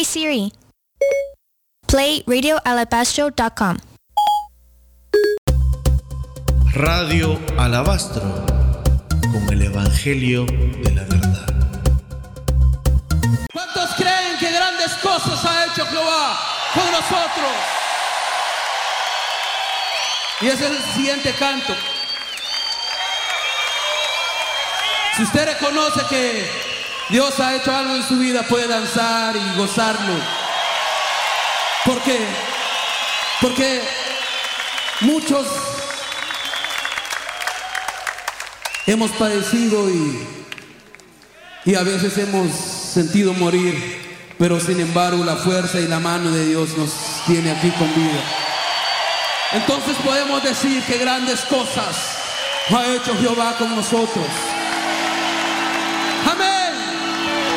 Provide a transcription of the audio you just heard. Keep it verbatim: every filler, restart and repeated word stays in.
Siri. Play radio alabastro dot com. Radio Alabastro, con el Evangelio de la verdad. ¿Cuántos creen que grandes cosas ha hecho Jehová con nosotros? Y ese es el siguiente canto. Si usted reconoce que Dios ha hecho algo en su vida, puede danzar y gozarlo. ¿Por qué? Porque muchos hemos padecido y, y a veces hemos sentido morir, pero sin embargo la fuerza y la mano de Dios nos tiene aquí con vida. Entonces podemos decir que grandes cosas ha hecho Jehová con nosotros.